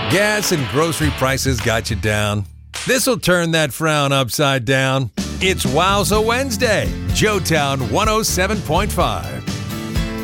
Gas and grocery prices got you down. This'll turn that frown upside down. It's Wowza Wednesday, Joetown 107.5.